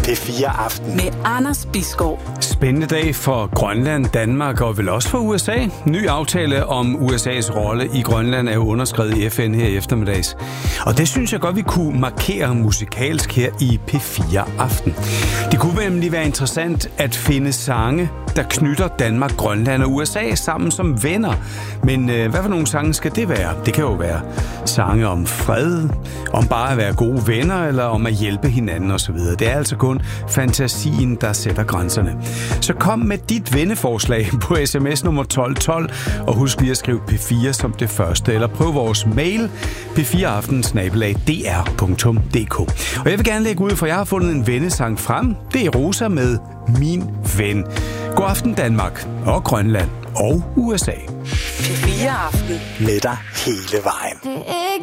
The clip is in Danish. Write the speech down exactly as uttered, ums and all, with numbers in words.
P fire Aften. Med Anders Bisgaard. Spændende dag for Grønland, Danmark og vel også for U S A. Ny aftale om U S A's rolle i Grønland er jo underskrevet i F N her i eftermiddags. Og det synes jeg godt, vi kunne markere musikalsk her i P fire Aften. Det kunne nemlig være interessant at finde sange, der knytter Danmark, Grønland og U S A sammen som venner. Men øh, hvad for nogle sange skal det være? Det kan jo være sange om fred, om bare at være gode venner, eller om at hjælpe hinanden osv. Det er altså kun fantasien, der sætter grænserne. Så kom med dit venneforslag på sms nummer tolv tolv, og husk lige at skrive P fire som det første, eller prøv vores mail p fire aften snabel-a d r punktum d k. Og jeg vil gerne lægge ud, for jeg har fundet en vennesang frem. Det er Rosa med Min Ven. God aften Danmark og Grønland og U S A. P fire Aften. Med dig hele vejen. Det er ikke